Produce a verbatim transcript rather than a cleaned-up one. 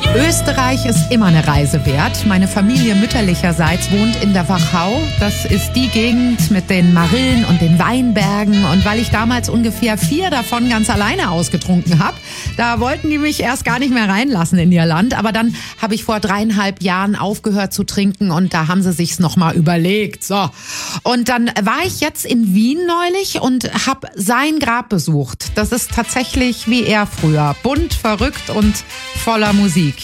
Österreich ist immer eine Reise wert. Meine Familie mütterlicherseits wohnt in der Wachau. Das ist die Gegend mit den Marillen und den Weinbergen. Und weil ich damals ungefähr vier davon ganz alleine ausgetrunken habe, da wollten die mich erst gar nicht mehr reinlassen in ihr Land. Aber dann habe ich vor dreieinhalb Jahren aufgehört zu trinken und da haben sie sich's nochmal überlegt. So. Und dann war ich jetzt in Wien neulich und habe sein Grab besucht. Das ist tatsächlich wie er früher. Bunt, verrückt und voller Musik.